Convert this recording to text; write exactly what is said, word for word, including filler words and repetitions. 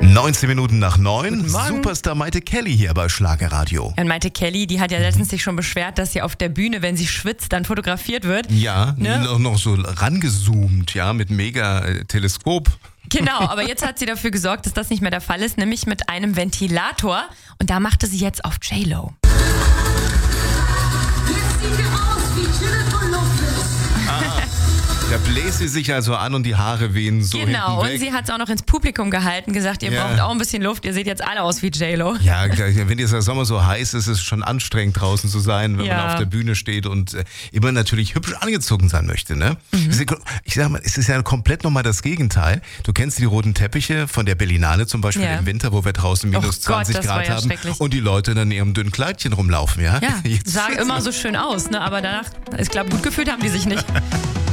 neunzehn Minuten nach neun. Guten Morgen. Superstar Maite Kelly hier bei Schlagerradio. Und Maite Kelly, die hat ja letztens sich schon beschwert, dass sie auf der Bühne, wenn sie schwitzt, dann fotografiert wird. Ja, Ne? noch, noch so rangezoomt, ja, mit mega äh, Teleskop. Genau, aber jetzt hat sie dafür gesorgt, dass das nicht mehr der Fall ist, nämlich mit einem Ventilator. Und da machte sie jetzt auf J-Lo. Da bläst sie sich also an und die Haare wehen so Genau, hinten und weg. sie hat es auch noch ins Publikum gehalten, gesagt, ihr Ja. braucht auch ein bisschen Luft, ihr seht jetzt alle aus wie J-Lo. Ja, wenn jetzt der Sommer so heiß ist, ist es schon anstrengend draußen zu sein, wenn Ja. man auf der Bühne steht und äh, immer natürlich hübsch angezogen sein möchte, ne? Mhm. Ich sag mal, es ist ja komplett nochmal das Gegenteil. Du kennst die roten Teppiche von der Berlinale zum Beispiel Ja. im Winter, wo wir draußen minus Oh Gott, zwanzig das war Grad ja haben schrecklich. und die Leute dann in ihrem dünnen Kleidchen rumlaufen, ja? Ja, Jetzt sah schwitzen immer so schön aus, ne? Aber danach, ich glaube, gut gefühlt haben die sich nicht.